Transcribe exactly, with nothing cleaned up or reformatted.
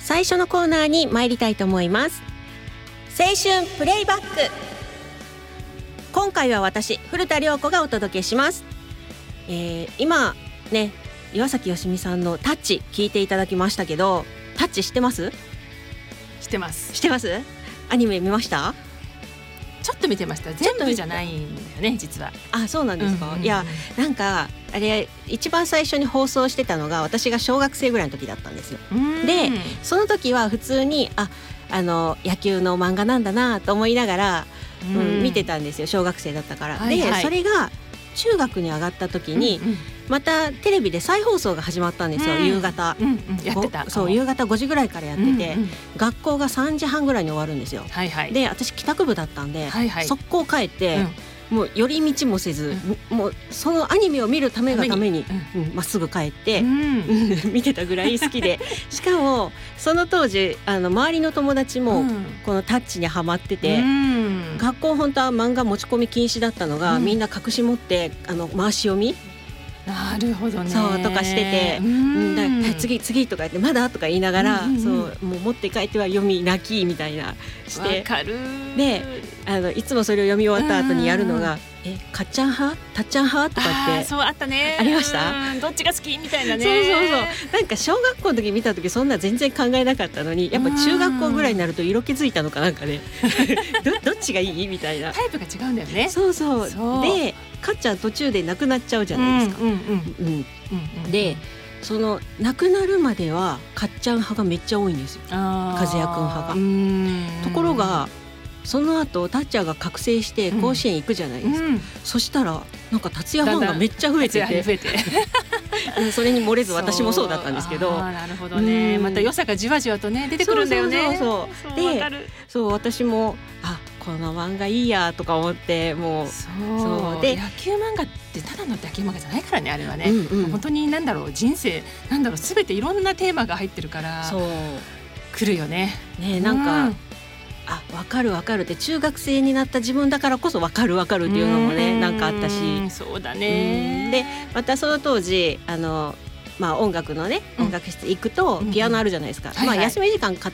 最初のコーナーに参りたいと思います。青春プレイバック。今回は私古田涼子がお届けします。えー、今ね岩崎よしみさんのタッチ聞いていただきましたけど、タッチ知ってます？ 知ってます知ってます？アニメ見ました？ ちょっと見てました。全部じゃないんだよね実は。 あ、そうなんですか、 うんうんうん、 いやなんかあれ一番最初に放送してたのが私が小学生ぐらいの時だったんですよ。でその時は普通にああの野球の漫画なんだなと思いながら、うんうん、見てたんですよ。小学生だったから、はいはい、でそれが中学に上がった時に、うんうん、またテレビで再放送が始まったんですよ、うん、夕方、 うんうん、やってた。 そう夕方ごじぐらいからやってて、うんうん、学校がさんじはんぐらいに終わるんですよ、 はいはい、 で私帰宅部だったんで、はいはい、速攻帰って、うん、もう寄り道もせず、うん、もうそのアニメを見るためがためにま、うんうん、っすぐ帰って、うん、見てたぐらい好きでしかもその当時あの周りの友達もこのタッチにハマってて、うん、学校本当は漫画持ち込み禁止だったのが、うん、みんな隠し持ってあの回し読みなるほどねそうとかしてて、うん、だ次次とか言ってまだとか言いながら、うんうん、そうもう持って帰っては読み泣きみたいなしてわかる。 であのいつもそれを読み終わった後にやるのがえかっちゃん派たっちゃん派とかってあそうあったね。 ありました。 どっちが好きみたいなね。 そうそうそうなんか小学校の時見た時そんな全然考えなかったのにやっぱ中学校ぐらいになると色気づいたのかなんかねど, どっちがいいみたいなタイプが違うんだよね。 そうそうそうでかっちゃん途中で亡くなっちゃうじゃないですか、うんうんうんうん、でその亡くなるまではかっちゃん派がめっちゃ多いんですよ、和也くん派が。うんところがその後タッチャーが覚醒して甲子園行くじゃないですか、うん、そしたらなんか達也ファンがめっちゃ増えてて増えてそれに漏れず私もそうだったんですけどあなるほどね、また良さがじわじわとね出てくるんだよね。 そうそうそうそうでそう私もあこの漫画いいやとか思ってもうそうそうで野球漫画ってただの野球漫画じゃないからねあれはね、うんうん、本当に何だろう人生なんだろう全ていろんなテーマが入ってるからそう来るよね。 ねなんか、うんあ分かる分かるって中学生になった自分だからこそ分かる分かるっていうのもねなんかあったしそうだね。 でまたその当時あの、まあ、音楽のね音楽室行くとピアノあるじゃないですか、うんうんまあ、休み時間